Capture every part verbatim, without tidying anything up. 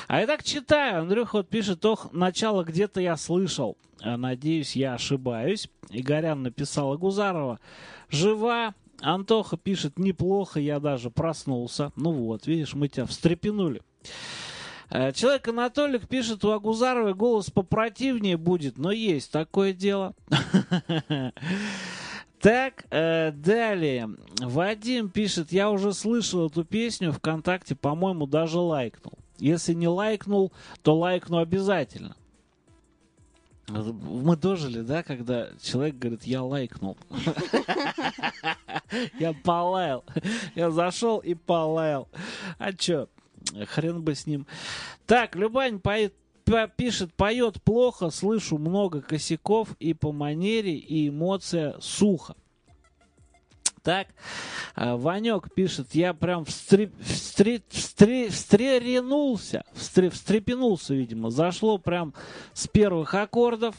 А я так читаю. Андрюха вот пишет: ох, начало где-то я слышал. Надеюсь, я ошибаюсь. Игорян написала Гузарова: жива. Антоха пишет: неплохо, я даже проснулся. Ну вот, видишь, мы тебя встрепенули. Человек Анатолик пишет: у Агузаровой голос попротивнее будет, но есть такое дело. Так, э, далее. Вадим пишет: я уже слышал эту песню ВКонтакте, по-моему, даже лайкнул. Если не лайкнул, то лайкну обязательно. Мы дожили, да, когда человек говорит: я лайкнул. Я полаял. Я зашел и полаял. А чё, хрен бы с ним. Так, Любань поет, пишет: поет плохо, слышу много косяков и по манере, и эмоция сухо. Так, Ванек пишет: я прям встре, встре, встре, встреренулся, встре, встрепенулся, видимо, зашло прям с первых аккордов.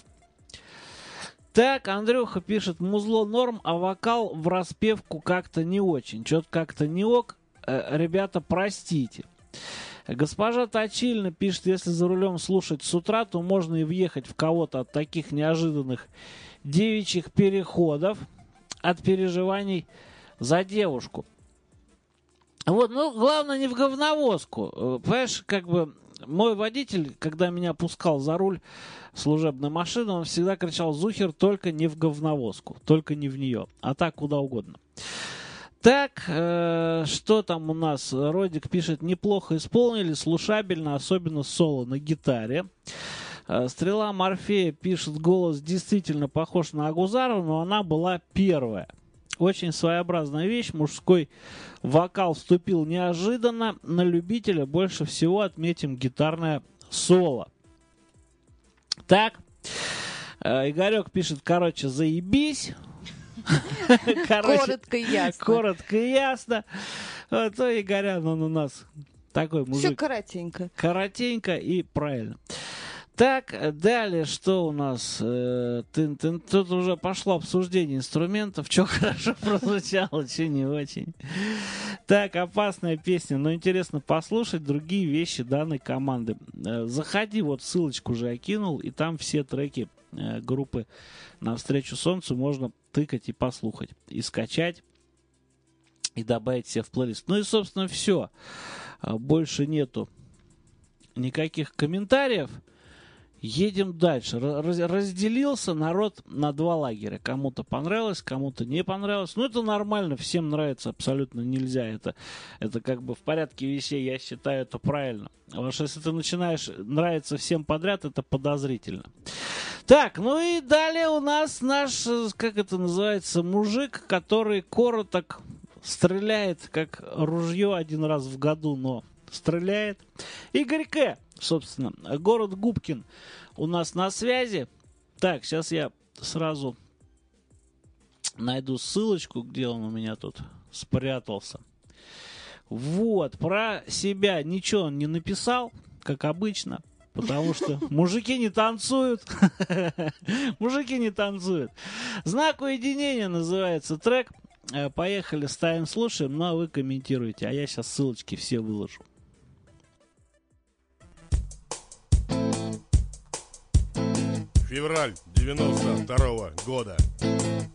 Так, Андрюха пишет: музло норм, а вокал в распевку как-то не очень, что-то как-то не ок, ребята, простите. Госпожа Точильна пишет: если за рулем слушать с утра, то можно и въехать в кого-то от таких неожиданных девичьих переходов, от переживаний за девушку. Вот, ну, главное не в говновозку. Понимаешь, как бы мой водитель, когда меня пускал за руль служебной машины, он всегда кричал: Зухер, только не в говновозку, только не в нее, а так куда угодно. Так, э, что там у нас? Родик пишет: неплохо исполнили, слушабельно, особенно соло на гитаре. Э, Стрела Морфея пишет: голос действительно похож на Агузарова, но она была первая. Очень своеобразная вещь, мужской вокал вступил неожиданно, на любителя больше всего отметим гитарное соло. Так, э, Игорек пишет: короче, заебись. Короче, коротко и ясно. Коротко и ясно. Вот, то Игорян, он у нас такой мужик. Все коротенько. Коротенько и правильно. Так, далее, что у нас? Э, ты, ты, тут уже пошло обсуждение инструментов. Что хорошо прозвучало, что не очень. Так, опасная песня, но интересно послушать другие вещи данной команды. Э, заходи, вот ссылочку уже я кинул, и там все треки э, группы «Навстречу солнцу» можно тыкать и послушать, и скачать, и добавить себе в плейлист. Ну и, собственно, все. Больше нету никаких комментариев. Едем дальше. Раз, разделился народ на два лагеря. Кому-то понравилось, кому-то не понравилось. Ну, это нормально, всем нравится абсолютно нельзя. Это, это как бы в порядке вещей, я считаю, это правильно. Потому что если ты начинаешь нравиться всем подряд, это подозрительно. Так, ну и далее у нас наш, как это называется, мужик, который короток стреляет, как ружье один раз в году, но стреляет. Игорь К., собственно, город Губкин у нас на связи. Так, сейчас я сразу найду ссылочку, где он у меня тут спрятался. Вот, про себя ничего он не написал, как обычно. Потому что мужики не танцуют. Мужики не танцуют. «Знак уединения» называется трек. Поехали, ставим, слушаем. Ну, а вы комментируете. А я сейчас ссылочки все выложу. Февраль девяносто второго года.